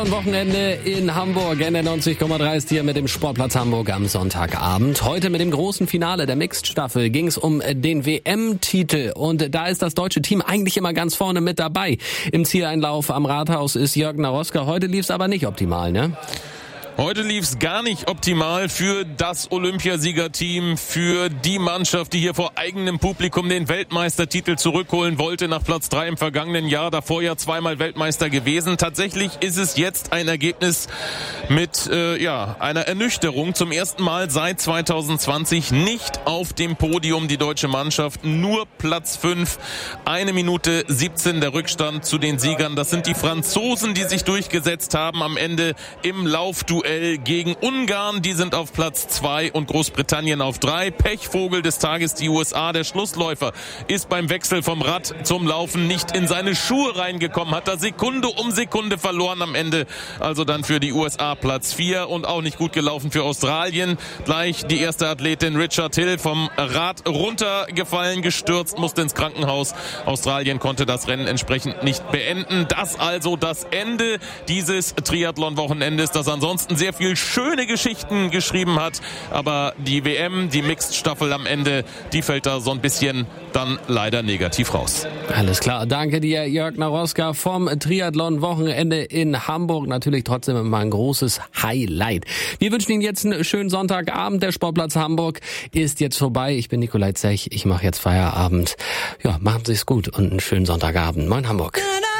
Wochenende in Hamburg. NDR 90,3 ist hier mit dem Sportplatz Hamburg am Sonntagabend. Heute mit dem großen Finale der Mixed-Staffel ging es um den WM-Titel. Und da ist das deutsche Team eigentlich immer ganz vorne mit dabei. Im Zieleinlauf am Rathaus ist Jörg Naroska. Heute lief es aber nicht optimal, ne? Heute lief's gar nicht optimal für das Olympiasiegerteam, für die Mannschaft, die hier vor eigenem Publikum den Weltmeistertitel zurückholen wollte nach Platz 3 im vergangenen Jahr, davor ja zweimal Weltmeister gewesen. Tatsächlich ist es jetzt ein Ergebnis mit einer Ernüchterung. Zum ersten Mal seit 2020 nicht auf dem Podium die deutsche Mannschaft, nur Platz 5, 1 Minute 17 der Rückstand zu den Siegern. Das sind die Franzosen, die sich durchgesetzt haben am Ende im Laufduell gegen Ungarn, die sind auf Platz 2 und Großbritannien auf 3. Pechvogel des Tages die USA. Der Schlussläufer ist beim Wechsel vom Rad zum Laufen nicht in seine Schuhe reingekommen, hat da Sekunde um Sekunde verloren am Ende. Also dann für die USA Platz 4 und auch nicht gut gelaufen für Australien. Gleich die erste Athletin Richard Hill vom Rad runtergefallen, gestürzt, musste ins Krankenhaus. Australien konnte das Rennen entsprechend nicht beenden. Das also das Ende dieses Triathlon-Wochenendes, das ansonsten sehr viel schöne Geschichten geschrieben hat, aber die WM, die Mixed-Staffel am Ende, die fällt da so ein bisschen dann leider negativ raus. Alles klar, danke dir Jörg Naroska vom Triathlon-Wochenende in Hamburg. Natürlich trotzdem immer ein großes Highlight. Wir wünschen Ihnen jetzt einen schönen Sonntagabend. Der Sportplatz Hamburg ist jetzt vorbei. Ich bin Nikolai Zech, ich mache jetzt Feierabend. Ja, machen Sie es gut und einen schönen Sonntagabend. Moin Hamburg.